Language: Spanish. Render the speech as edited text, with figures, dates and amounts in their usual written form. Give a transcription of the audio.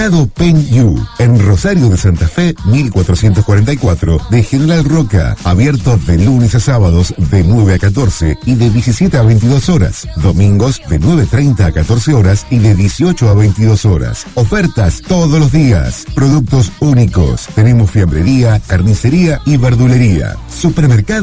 Penyu, en Rosario de Santa Fe, 1444, de General Roca, abierto de lunes a sábados de 9 a 14 y de 17 a 22 horas, domingos de 9:30 a 14 horas y de 18 a 22 horas. Ofertas todos los días, productos únicos, tenemos fiambrería, carnicería y verdulería. Supermercado